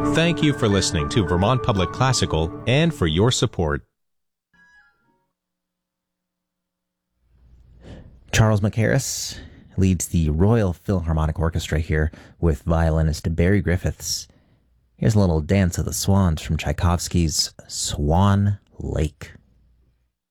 Thank you for listening to Vermont Public Classical and for your support. Charles Mackerras leads the Royal Philharmonic Orchestra here with violinist Barry Griffiths. Here's a little Dance of the Swans from Tchaikovsky's Swan Lake.